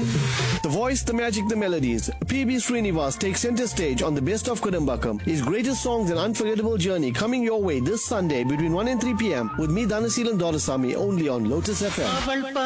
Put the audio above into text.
The voice, the magic, the melodies. P.B. Srinivas takes center stage on the Best of Kudumbakam. His greatest songs and unforgettable journey coming your way this Sunday between 1 and 3 p.m. with me, Dhanasilan Dorasamy, only on Lotus FM.